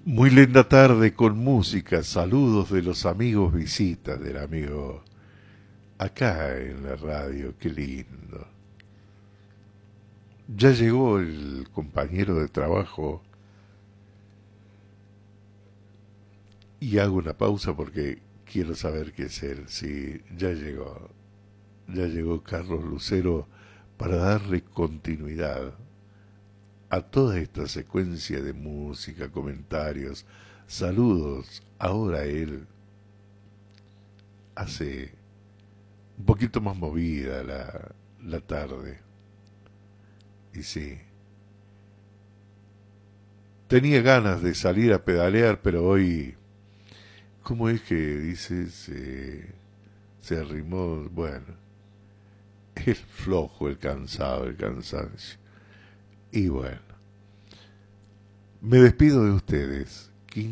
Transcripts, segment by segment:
Muy linda tarde con música, saludos de los amigos, visitas del amigo acá en la radio, qué lindo. Ya llegó el compañero de trabajo y hago una pausa porque quiero saber qué es él. Sí, ya llegó Carlos Lucero para darle continuidad a toda esta secuencia de música, comentarios, saludos. Ahora él hace un poquito más movida la tarde. Y sí, tenía ganas de salir a pedalear, pero hoy, ¿cómo es que dice? Se arrimó, bueno, el flojo, el cansado, el cansancio. Y bueno, me despido de ustedes,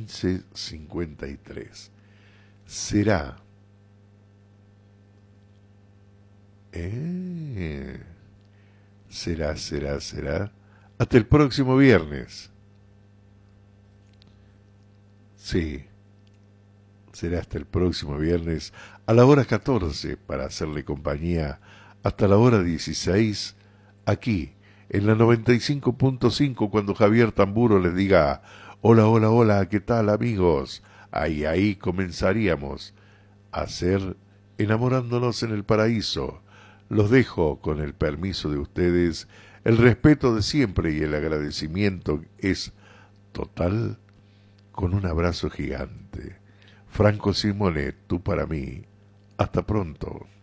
15:53. Será, eh, será, hasta el próximo viernes. Sí, será hasta el próximo viernes a la hora 14 para hacerle compañía hasta la hora 16 aquí en la 95.5 cuando Javier Tamburo les diga hola, hola, hola, ¿qué tal amigos? Ahí comenzaríamos a hacer enamorándonos en el paraíso. Los dejo con el permiso de ustedes, el respeto de siempre y el agradecimiento es total con un abrazo gigante. Franco Simone, tú para mí. Hasta pronto.